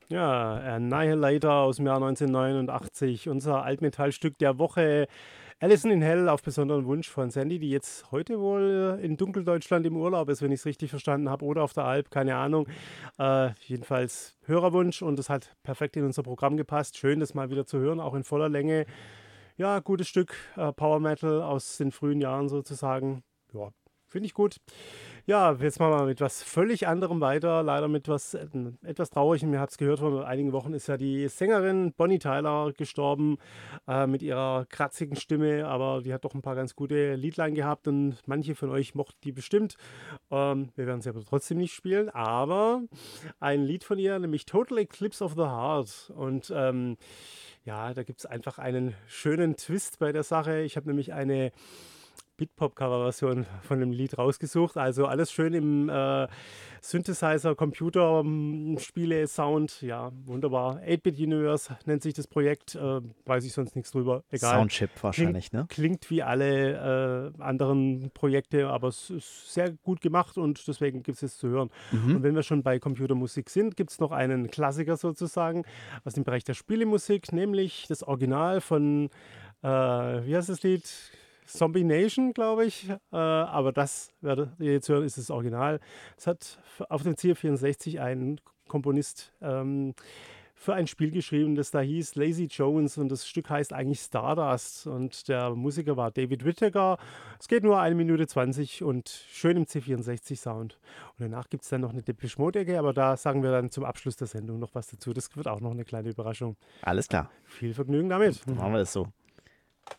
Ja, Annihilator aus dem Jahr 1989, unser Altmetallstück der Woche. Alison in Hell auf besonderen Wunsch von Sandy, die jetzt heute wohl in Dunkeldeutschland im Urlaub ist, wenn ich es richtig verstanden habe, oder auf der Alp, keine Ahnung. Jedenfalls Hörerwunsch und das hat perfekt in unser Programm gepasst. Schön, das mal wieder zu hören, auch in voller Länge. Ja, gutes Stück Power Metal aus den frühen Jahren sozusagen. Ja, finde ich gut. Ja, jetzt machen wir mit was völlig anderem weiter. Leider mit was etwas Traurigem. Ihr habt es gehört, vor einigen Wochen ist ja die Sängerin Bonnie Tyler gestorben mit ihrer kratzigen Stimme. Aber die hat doch ein paar ganz gute Liedlein gehabt und manche von euch mochten die bestimmt. Wir werden sie aber trotzdem nicht spielen. Aber ein Lied von ihr, nämlich Total Eclipse of the Heart. Und ja, da gibt es einfach einen schönen Twist bei der Sache. Ich habe nämlich eine Beatpop-Cover-Version von dem Lied rausgesucht. Also alles schön im Synthesizer, Computer, Spiele, Sound. Ja, wunderbar. 8-Bit-Universe nennt sich das Projekt. Weiß ich sonst nichts drüber. Egal. Soundchip wahrscheinlich, ne? Klingt wie alle anderen Projekte, aber es ist sehr gut gemacht und deswegen gibt es es zu hören. Und wenn wir schon bei Computermusik sind, gibt es noch einen Klassiker sozusagen aus dem Bereich der Spielemusik, nämlich das Original von, wie heißt das Lied? Zombie Nation, glaube ich. Aber das werdet ihr jetzt hören, ist das Original. Es hat auf dem C64 ein Komponist für ein Spiel geschrieben, das da hieß Lazy Jones und das Stück heißt eigentlich Stardust und der Musiker war David Whittaker. Es geht nur 1 Minute 20 und schön im C64-Sound. Und danach gibt es dann noch eine Depeche Mode-Ecke, aber da sagen wir dann zum Abschluss der Sendung noch was dazu. Das wird auch noch eine kleine Überraschung. Alles klar. Viel Vergnügen damit. Machen wir das so.